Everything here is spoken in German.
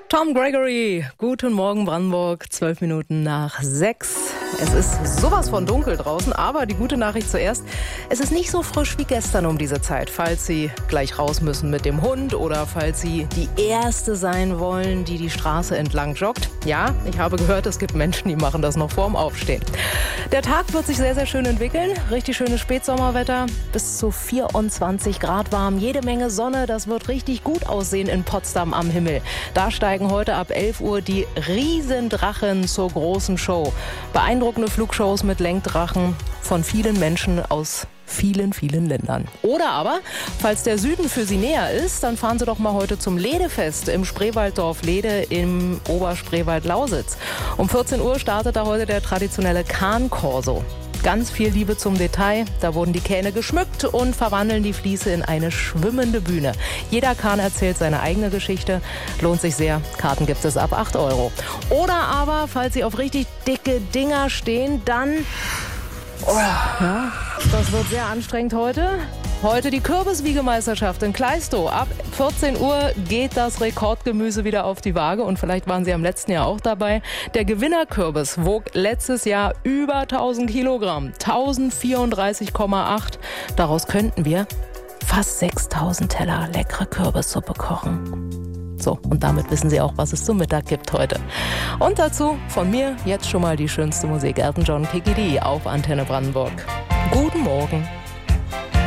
Tom Gregory, guten Morgen Brandenburg, 12 Minuten nach 6. Es ist sowas von dunkel draußen, aber die gute Nachricht zuerst, es ist nicht so frisch wie gestern um diese Zeit, falls Sie gleich raus müssen mit dem Hund oder falls Sie die Erste sein wollen, die die Straße entlang joggt. Ja, ich habe gehört, es gibt Menschen, die machen das noch vorm Aufstehen. Der Tag wird sich sehr, sehr schön entwickeln, richtig schönes Spätsommerwetter, bis zu 24 Grad warm, jede Menge Sonne, das wird richtig gut aussehen in Potsdam am Himmel. Da steigen heute ab 11 Uhr die Riesendrachen zur großen Show. Beeindruckende Flugshows mit Lenkdrachen von vielen Menschen aus vielen, vielen Ländern. Oder aber, falls der Süden für Sie näher ist, dann fahren Sie doch mal heute zum Ledefest im Spreewalddorf Lede im Oberspreewald-Lausitz. Um 14 Uhr startet da heute der traditionelle Kahn-Korso. Ganz viel Liebe zum Detail. Da wurden die Kähne geschmückt und verwandeln die Fließe in eine schwimmende Bühne. Jeder Kahn erzählt seine eigene Geschichte. Lohnt sich sehr. Karten gibt es ab 8 Euro. Oder aber, falls Sie auf richtig dicke Dinger stehen, dann... ja, das wird sehr anstrengend heute. Heute die Kürbiswiegemeisterschaft in Kleistow. Ab 14 Uhr geht das Rekordgemüse wieder auf die Waage und vielleicht waren Sie am letzten Jahr auch dabei. Der Gewinnerkürbis wog letztes Jahr über 1000 Kilogramm, 1034,8. Daraus könnten wir fast 6000 Teller leckere Kürbissuppe kochen. So, und damit wissen Sie auch, was es zum Mittag gibt heute. Und dazu von mir jetzt schon mal die schönste Musik. Elton John, Kiki Dee auf Antenne Brandenburg. Guten Morgen.